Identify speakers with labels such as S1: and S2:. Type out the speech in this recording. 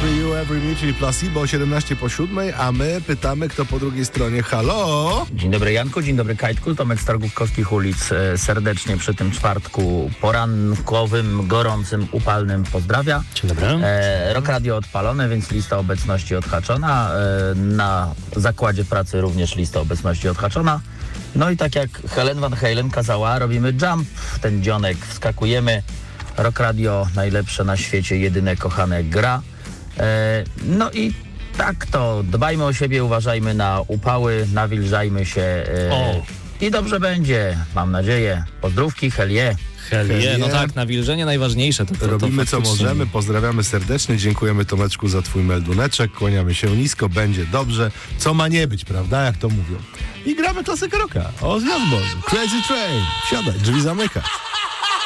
S1: For You Every Me, czyli Placebo, 17 po 7, a my pytamy, kto po drugiej stronie. Halo?
S2: Dzień dobry Janku, dzień dobry Kajtku, Tomek z Targówkowskich ulic serdecznie przy tym czwartku porankowym, gorącym, upalnym pozdrawia.
S3: Dzień dobry.
S2: Rock Radio odpalone, więc lista obecności odhaczona. Na zakładzie pracy również lista obecności odhaczona. No i tak jak Helen Van Halen kazała, robimy jump w ten dzionek, wskakujemy. Rock Radio najlepsze na świecie, jedyne kochane gra. No i tak to, dbajmy o siebie, uważajmy na upały, nawilżajmy się i dobrze będzie, mam nadzieję. Pozdrówki, helie.
S3: Helie, no tak, nawilżenie najważniejsze. To
S1: robimy co
S3: faktycznie.
S1: możemy, pozdrawiamy serdecznie, dziękujemy Tomeczku za twój melduneczek, kłaniamy się nisko, będzie dobrze, co ma nie być, prawda, jak to mówią. I gramy klasykę rocka, o Związku Boży, Crazy Train, wsiadaj, drzwi zamykać.